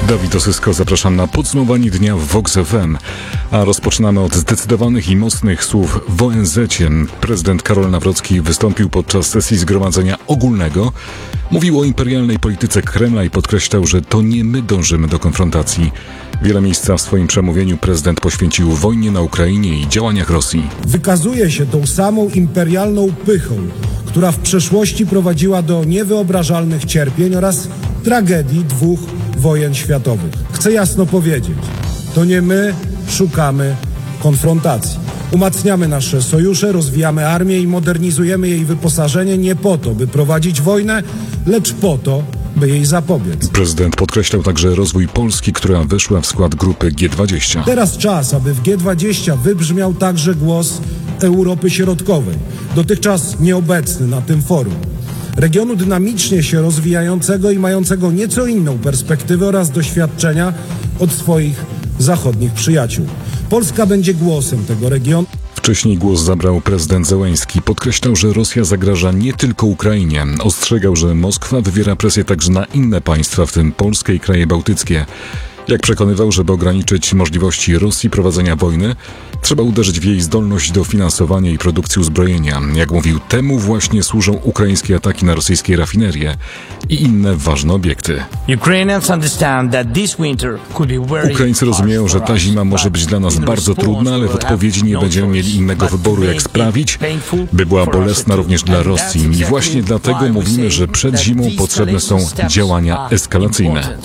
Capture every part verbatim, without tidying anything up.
Dawid Osysko, zapraszam na podsumowanie dnia w Vox F M. A rozpoczynamy od zdecydowanych i mocnych słów w O N Z-cie. Prezydent Karol Nawrocki wystąpił podczas sesji Zgromadzenia Ogólnego. Mówił o imperialnej polityce Kremla i podkreślał, że to nie my dążymy do konfrontacji. Wiele miejsca w swoim przemówieniu prezydent poświęcił wojnie na Ukrainie i działaniach Rosji. Wykazuje się tą samą imperialną pychą, która w przeszłości prowadziła do niewyobrażalnych cierpień oraz tragedii dwóch wojen światowych. Chcę jasno powiedzieć, to nie my szukamy konfrontacji. Umacniamy nasze sojusze, rozwijamy armię i modernizujemy jej wyposażenie nie po to, by prowadzić wojnę, lecz po to, by jej zapobiec. Prezydent podkreślał także rozwój Polski, która weszła w skład grupy G dwadzieścia. Teraz czas, aby w G dwadzieścia wybrzmiał także głos Europy Środkowej, dotychczas nieobecny na tym forum. Regionu dynamicznie się rozwijającego i mającego nieco inną perspektywę oraz doświadczenia od swoich zachodnich przyjaciół. Polska będzie głosem tego regionu. Wcześniej głos zabrał prezydent Zełenski. Podkreślał, że Rosja zagraża nie tylko Ukrainie. Ostrzegał, że Moskwa wywiera presję także na inne państwa, w tym Polskę i kraje bałtyckie. Jak przekonywał, żeby ograniczyć możliwości Rosji prowadzenia wojny, trzeba uderzyć w jej zdolność do finansowania i produkcji uzbrojenia. Jak mówił, temu właśnie służą ukraińskie ataki na rosyjskie rafinerie i inne ważne obiekty. Ukraińcy rozumieją, że ta zima może być dla nas bardzo trudna, ale w odpowiedzi nie będziemy mieli innego wyboru, jak sprawić, by była bolesna również dla Rosji. I właśnie dlatego mówimy, że przed zimą potrzebne są działania eskalacyjne.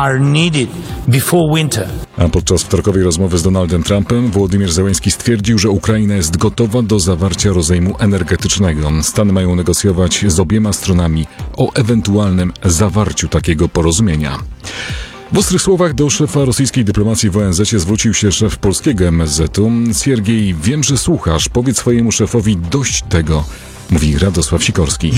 A podczas wtorkowej rozmowy z Donaldem Trumpem Wołodymyr Zełenski stwierdził, że Ukraina jest gotowa do zawarcia rozejmu energetycznego. Stany mają negocjować z obiema stronami o ewentualnym zawarciu takiego porozumienia. W ostrych słowach do szefa rosyjskiej dyplomacji w O N Z-cie zwrócił się szef polskiego M S Z-u. Siergiej, wiem, że słuchasz. Powiedz swojemu szefowi dość tego, mówi Radosław Sikorski.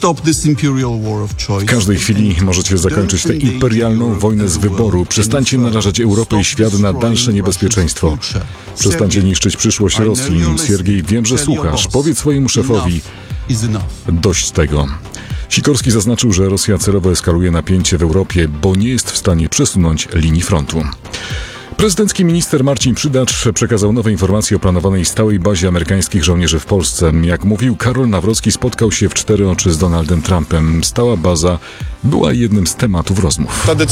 W każdej chwili możecie zakończyć tę imperialną wojnę z wyboru. Przestańcie narażać Europę i świat na dalsze niebezpieczeństwo. Przestańcie niszczyć przyszłość Rosji. Siergiej, wiem, że słuchasz. Powiedz swojemu szefowi dość tego. Sikorski zaznaczył, że Rosja celowo eskaluje napięcie w Europie, bo nie jest w stanie przesunąć linii frontu. Prezydencki minister Marcin Przydacz przekazał nowe informacje o planowanej stałej bazie amerykańskich żołnierzy w Polsce. Jak mówił, Karol Nawrocki spotkał się w cztery oczy z Donaldem Trumpem. Stała baza była jednym z tematów rozmów.